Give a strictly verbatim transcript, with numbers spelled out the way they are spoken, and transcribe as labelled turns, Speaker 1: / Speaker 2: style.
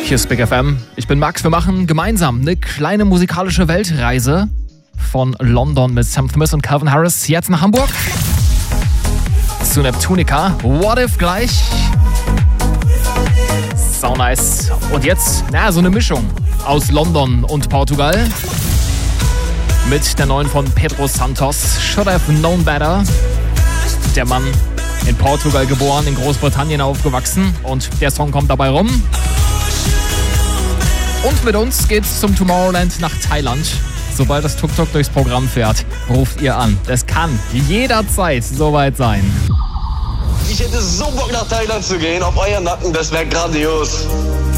Speaker 1: Hier ist Big F M. Ich bin Max. Wir machen gemeinsam eine kleine musikalische Weltreise von London mit Sam Smith und Calvin Harris jetzt nach Hamburg zu Neptunica. What If gleich. So nice. Und jetzt, na, so eine Mischung aus London und Portugal mit der neuen von Pedro Santos, Should Have Known Better. Der Mann in Portugal geboren, in Großbritannien aufgewachsen und der Song kommt dabei rum. Und mit uns geht's zum Tomorrowland nach Thailand. Sobald das Tuk-Tuk durchs Programm fährt, ruft ihr an. Es kann jederzeit soweit sein.
Speaker 2: Ich hätte so Bock nach Thailand zu gehen, auf euren Nacken, das wäre grandios.